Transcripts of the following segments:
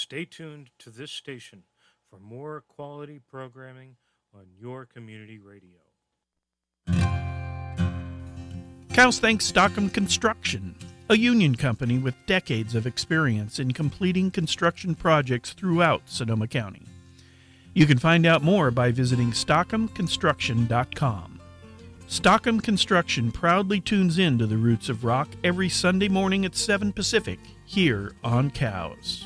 Stay tuned to this station for more quality programming on your community radio. Cows thanks Stockham Construction, a union company with decades of experience in completing construction projects throughout Sonoma County. You can find out more by visiting stockhamconstruction.com. Stockham Construction proudly tunes in to the Roots of Rock every Sunday morning at 7 Pacific here on Cows.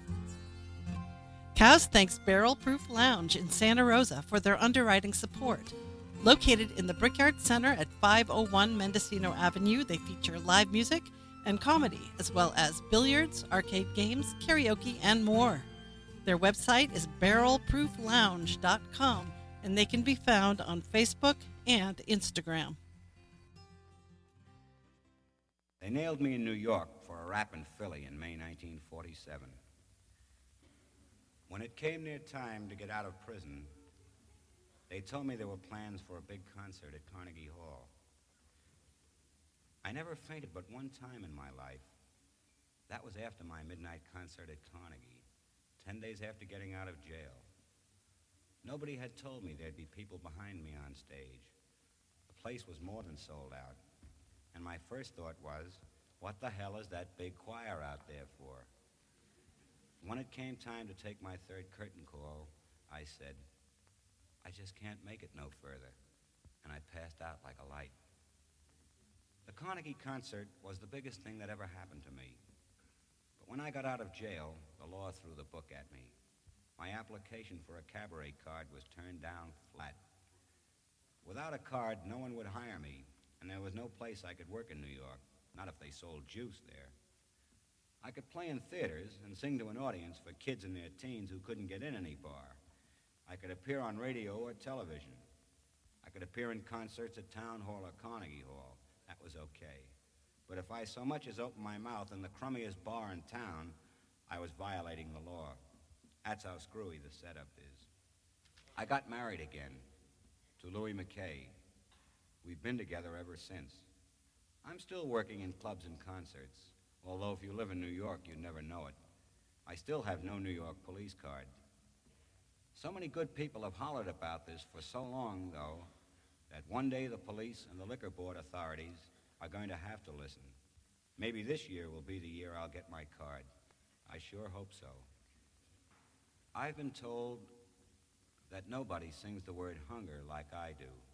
Cows thanks Barrel Proof Lounge in Santa Rosa for their underwriting support. Located in the Brickyard Center at 501 Mendocino Avenue, they feature live music and comedy, as well as billiards, arcade games, karaoke, and more. Their website is barrelprooflounge.com, and they can be found on Facebook and Instagram. They nailed me in New York for a rap in Philly in May 1947. When it came near time to get out of prison, they told me there were plans for a big concert at Carnegie Hall. I never fainted but one time in my life. That was after my midnight concert at Carnegie, 10 days after getting out of jail. Nobody had told me there'd be people behind me on stage. The place was more than sold out. And my first thought was, what the hell is that big choir out there for? When it came time to take my third curtain call, I said, I just can't make it no further. And I passed out like a light. The Carnegie concert was the biggest thing that ever happened to me. But when I got out of jail, the law threw the book at me. My application for a cabaret card was turned down flat. Without a card, no one would hire me, and there was no place I could work in New York, not if they sold juice there. I could play in theaters and sing to an audience for kids in their teens who couldn't get in any bar. I could appear on radio or television. I could appear in concerts at Town Hall or Carnegie Hall. That was okay. But if I so much as opened my mouth in the crummiest bar in town, I was violating the law. That's how screwy the setup is. I got married again to Louis McKay. We've been together ever since. I'm still working in clubs and concerts, although if you live in New York, you'd never know it. I still have no New York police card. So many good people have hollered about this for so long, though, that one day the police and the liquor board authorities are going to have to listen. Maybe this year will be the year I'll get my card. I sure hope so. I've been told that nobody sings the word hunger like I do.